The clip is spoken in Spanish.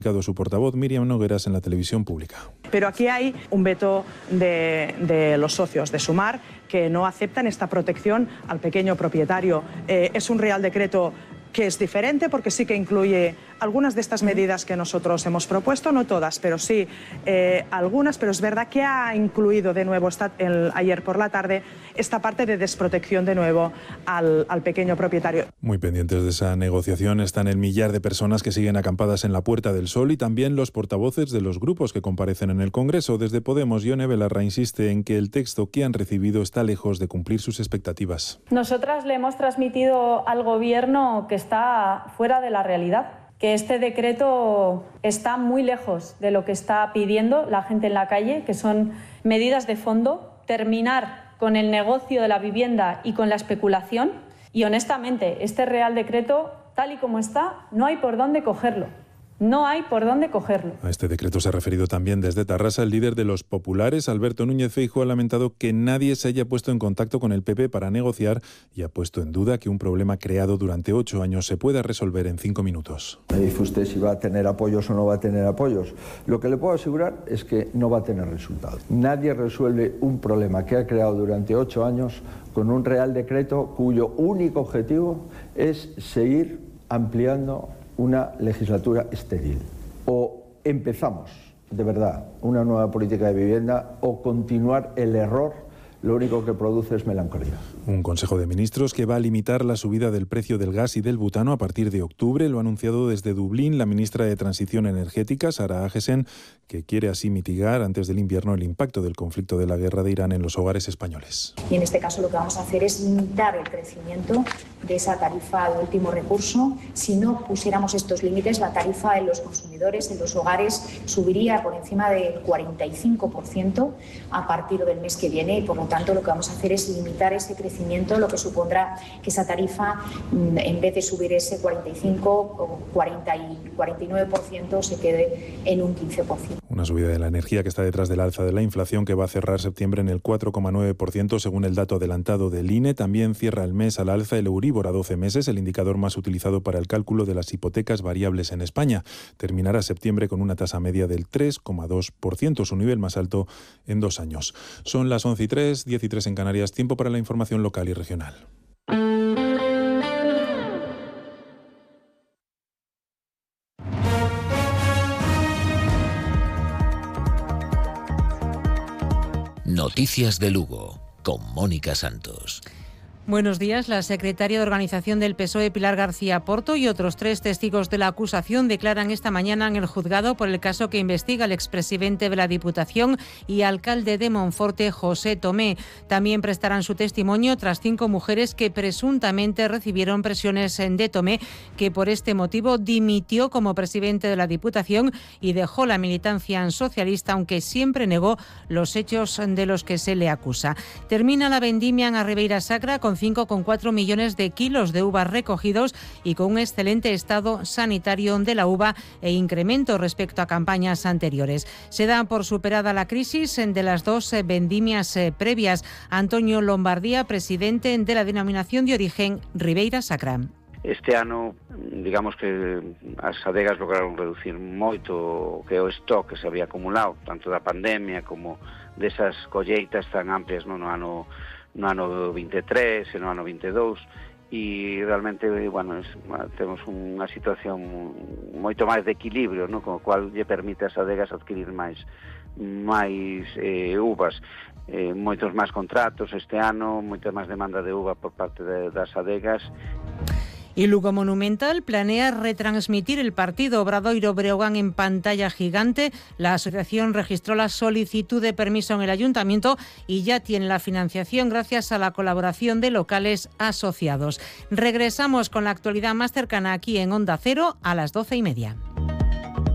Su portavoz Míriam Nogueras en la televisión pública. Pero aquí hay un veto de los socios de Sumar que no aceptan esta protección al pequeño propietario. Es un Real Decreto que es diferente porque sí que incluye algunas de estas medidas que nosotros hemos propuesto, no todas, pero sí algunas, pero es verdad que ha incluido de nuevo ayer por la tarde esta parte de desprotección de nuevo al pequeño propietario. Muy pendientes de esa negociación están el millar de personas que siguen acampadas en la Puerta del Sol y también los portavoces de los grupos que comparecen en el Congreso. Desde Podemos, Ione Belarra insiste en que el texto que han recibido está lejos de cumplir sus expectativas. Nosotras le hemos transmitido al Gobierno que está fuera de la realidad, que este decreto está muy lejos de lo que está pidiendo la gente en la calle, que son medidas de fondo, terminar con el negocio de la vivienda y con la especulación. Y honestamente, este Real Decreto, tal y como está, no hay por dónde cogerlo. No hay por dónde cogerlo. A este decreto se ha referido también desde Tarrasa el líder de los populares, Alberto Núñez Feijóo, ha lamentado que nadie se haya puesto en contacto con el PP para negociar y ha puesto en duda que un problema creado durante 8 años se pueda resolver en 5 minutos. Me dice usted si va a tener apoyos o no va a tener apoyos. Lo que le puedo asegurar es que no va a tener resultados. Nadie resuelve un problema que ha creado durante 8 años con un Real Decreto cuyo único objetivo es seguir ampliando una legislatura estéril. O empezamos, de verdad, una nueva política de vivienda o continuar el error, lo único que produce es melancolía. Un Consejo de Ministros que va a limitar la subida del precio del gas y del butano a partir de octubre. Lo ha anunciado desde Dublín la ministra de Transición Energética, Sara Agesen, que quiere así mitigar antes del invierno el impacto del conflicto de la guerra de Irán en los hogares españoles. Y en este caso lo que vamos a hacer es limitar el crecimiento de esa tarifa de último recurso. Si no pusiéramos estos límites, la tarifa en los consumidores, en los hogares, subiría por encima del 45% a partir del mes que viene y por lo tanto lo que vamos a hacer es limitar ese crecimiento, lo que supondrá que esa tarifa, en vez de subir ese 45 o 40 y 49%, se quede en un 15%. Una subida de la energía que está detrás del alza de la inflación, que va a cerrar septiembre en el 4,9% según el dato adelantado del INE. También cierra el mes al alza el Euribor a 12 meses, el indicador más utilizado para el cálculo de las hipotecas variables en España. Terminará septiembre con una tasa media del 3,2%, su nivel más alto en 2 años. Son las 11:03, 10:03 en Canarias, tiempo para la información local y regional. Noticias de Lugo, con Mónica Santos. Buenos días. La secretaria de Organización del PSOE, Pilar García Porto, y otros 3 testigos de la acusación declaran esta mañana en el juzgado por el caso que investiga el expresidente de la Diputación y alcalde de Monforte, José Tomé. También prestarán su testimonio tras 5 mujeres que presuntamente recibieron presiones de Tomé, que por este motivo dimitió como presidente de la Diputación y dejó la militancia socialista, aunque siempre negó los hechos de los que se le acusa. Termina la vendimia en Ribeira Sacra con 5,4 millones de kilos de uvas recogidos y con un excelente estado sanitario de la uva e incremento respecto a campañas anteriores. Se da por superada la crisis de las 2 vendimias previas. Antonio Lombardía, presidente de la denominación de origen Ribeira Sacra. Este ano, digamos que as adegas lograron reducir moito que o stock que se había acumulado, tanto da pandemia como desas colleitas tan amplias no ano 23 e no ano 22 e realmente, bueno, temos unha situación moito máis de equilibrio, no? Con o cual lle permite as adegas adquirir máis uvas, moitos máis contratos este ano, moita máis demanda de uva por parte das adegas. Y Lugo Monumental planea retransmitir el partido Obradoiro-Breogán en pantalla gigante. La asociación registró la solicitud de permiso en el ayuntamiento y ya tiene la financiación gracias a la colaboración de locales asociados. Regresamos con la actualidad más cercana aquí en Onda Cero a las 12:30.